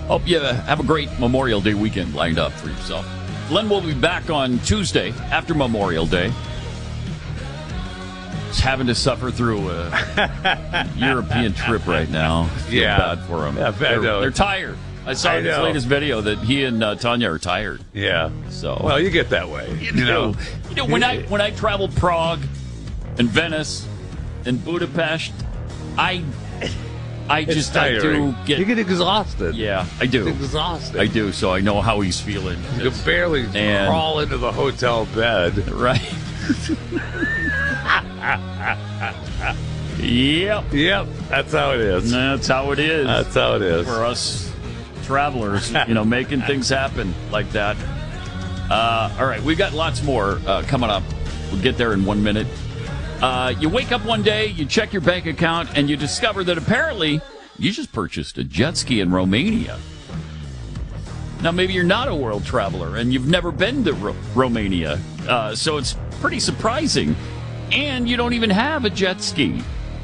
Hope you have a great Memorial Day weekend lined up for yourself. Glenn will be back on Tuesday after Memorial Day. He's having to suffer through a European trip right now. Yeah. Bad for him. Yeah, they're tired. I saw in his latest video that he and Tanya are tired. Yeah. So well, you get that way. You know, when I travel Prague and Venice and Budapest, I do get... You get exhausted. Yeah, I do. It's exhausting. I do, so I know how he's feeling. You can barely crawl into the hotel bed. Right. Yep. That's how it is. That's how it is. That's how it is. For us travelers, making things happen like that. All right, we've got lots more coming up. We'll get there in 1 minute. You wake up one day, you check your bank account, and you discover that apparently you just purchased a jet ski in Romania. Now, maybe you're not a world traveler and you've never been to Romania, so it's pretty surprising. And you don't even have a jet ski.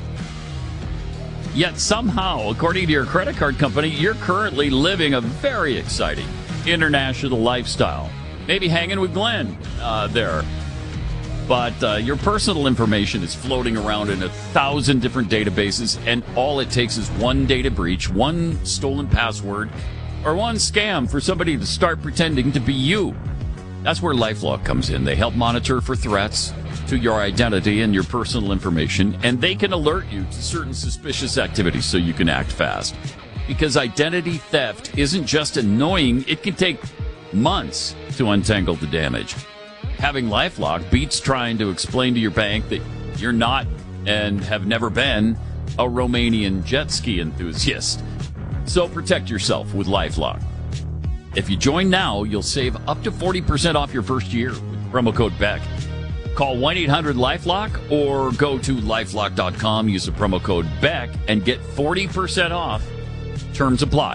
Yet somehow, according to your credit card company, you're currently living a very exciting international lifestyle. Maybe hanging with Glenn there. But your personal information is floating around in 1,000 different databases, and all it takes is one data breach, one stolen password, or one scam for somebody to start pretending to be you. That's where LifeLock comes in. They help monitor for threats to your identity and your personal information, and they can alert you to certain suspicious activities so you can act fast. Because identity theft isn't just annoying, it can take months to untangle the damage. Having LifeLock beats trying to explain to your bank that you're not and have never been a Romanian jet ski enthusiast. So protect yourself with LifeLock. If you join now, you'll save up to 40% off your first year with promo code BECK. Call 1-800-LifeLock or go to LifeLock.com, use the promo code BECK, and get 40% off. Terms apply.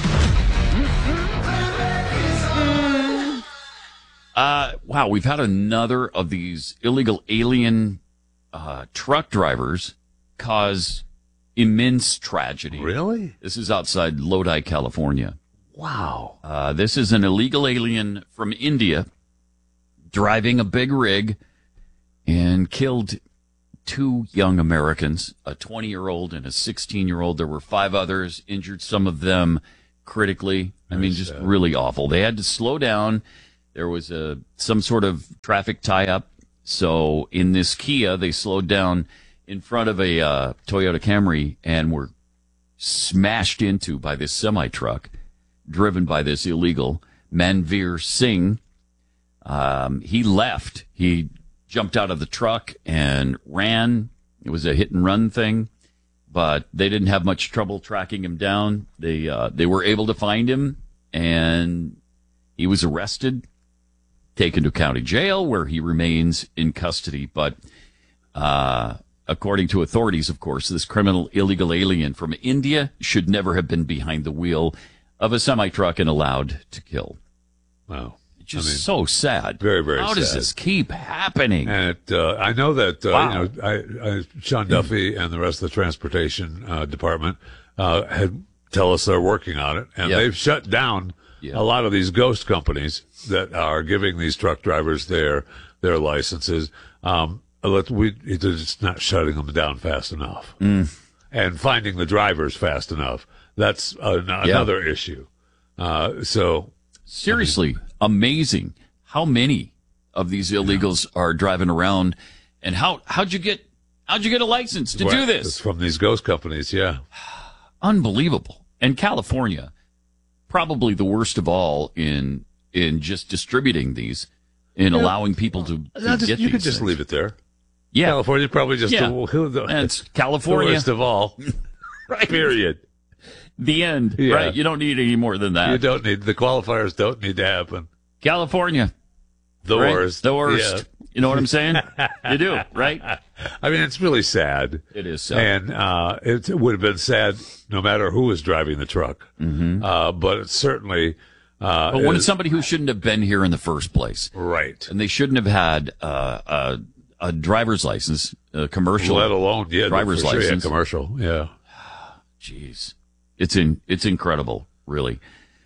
Wow, we've had another of these illegal alien truck drivers cause immense tragedy. Really? This is outside Lodi, California. Wow. This is an illegal alien from India driving a big rig and killed two young Americans, a 20-year-old and a 16-year-old. There were 5 others, injured some of them critically. I mean, just really awful. They had to slow down. There was some sort of traffic tie-up. So in this Kia, they slowed down in front of a Toyota Camry and were smashed into by this semi-truck driven by this illegal Manveer Singh. He left. He jumped out of the truck and ran. It was a hit-and-run thing, but they didn't have much trouble tracking him down. They were able to find him, and he was arrested, taken to county jail, where he remains in custody. But according to authorities, of course, this criminal illegal alien from India should never have been behind the wheel of a semi-truck and allowed to kill. Wow. It's just so sad. Very, very sad. How does this keep happening? And I know that Wow. Sean Duffy and the rest of the transportation department had tell us they're working on it, and they've shut down a lot of these ghost companies that are giving these truck drivers their licenses. It's just not shutting them down fast enough, and finding the drivers fast enough. That's another issue. Seriously, amazing how many of these illegals are driving around, and how'd you get a license to do this? It's from these ghost companies, yeah. Unbelievable. And California, probably the worst of all in just distributing these, in allowing people to get these. You could just leave it there. Yeah. California probably just it's California. The worst of all. Right. Period. The end. Yeah. Right. You don't need any more than that. You don't need the qualifiers. Don't need to happen. California. The worst. The worst. Yeah. You know what I'm saying? You do, right? I mean, it's really sad. It is sad. And it would have been sad no matter who was driving the truck. Mm-hmm. But it's certainly. But when it's somebody who shouldn't have been here in the first place. Right. And they shouldn't have had a driver's license, a commercial. Let alone, driver's license. Commercial, yeah. Jeez. It's incredible. really.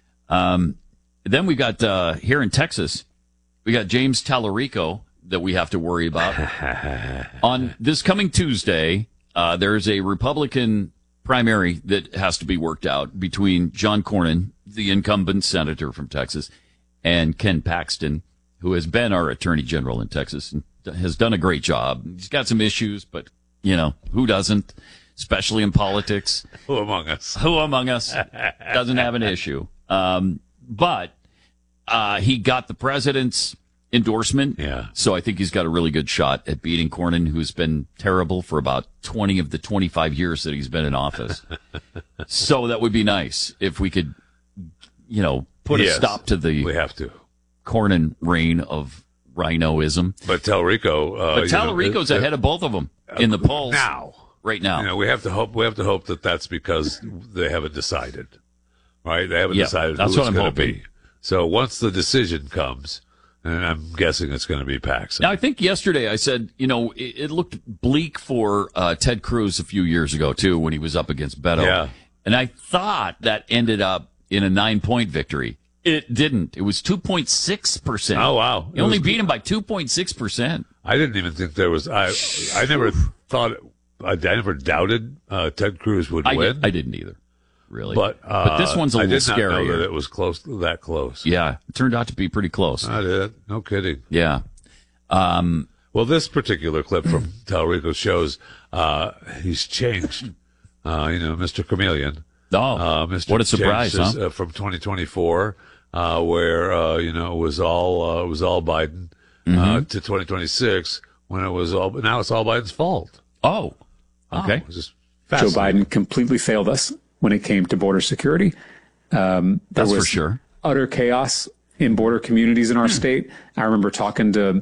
Then we got here in Texas, we got James Tallarico that we have to worry about. On this coming Tuesday, there's a Republican primary that has to be worked out between John Cornyn, the incumbent senator from Texas, and Ken Paxton, who has been our attorney general in Texas and has done a great job. He's got some issues, but, who doesn't, especially in politics? Who among us? Who among us doesn't have an issue? But he got the president's endorsement. Yeah. So I think he's got a really good shot at beating Cornyn, who's been terrible for about 20 of the 25 years that he's been in office. So that would be nice if we could, put a stop to the we have to. Cornyn reign of rhinoism. But Tallarico's ahead of both of them in the polls right now. We have to hope that that's because they haven't decided. Right? They haven't decided that's who what it's I'm going to hoping. be. So once the decision comes, and I'm guessing it's going to be Paxton. Now, I think yesterday I said, it looked bleak for Ted Cruz a few years ago, too, when he was up against Beto. Yeah. And I thought that ended up in a 9-point victory. It didn't. It was 2.6%. Oh, wow. He only beat him by 2.6%. I didn't even think there was, I never thought, I never doubted Ted Cruz would win. I didn't either. Really. But this one's a little scarier. I did not know that it was that close. Yeah. It turned out to be pretty close. I did. No kidding. Yeah. Well, this particular clip from Tallarico shows he's changed. Mr. Chameleon. Oh, what a surprise, huh? From 2024, where, it was all Biden, to 2026, when now it's all Biden's fault. Oh, okay. It was just Joe Biden completely failed us when it came to border security. That's for sure. Utter chaos in border communities in our state. I remember talking to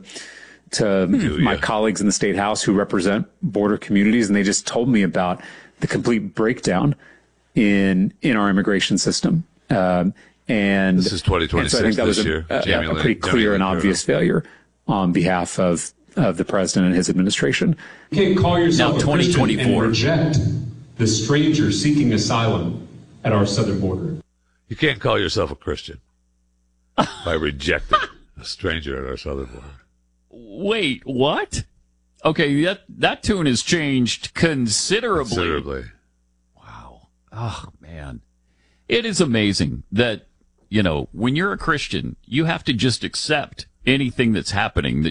my colleagues in the state house who represent border communities, and they just told me about the complete breakdown in our immigration system. And this is 2026. So I think that was a pretty clear and obvious failure on behalf of the president and his administration. You can't call yourself now, a Christian and reject the stranger seeking asylum at our southern border. You can't call yourself a Christian by rejecting a stranger at our southern border. Wait, what? Okay, that tune has changed considerably. Wow. Oh, man. It is amazing that, when you're a Christian, you have to just accept anything that's happening that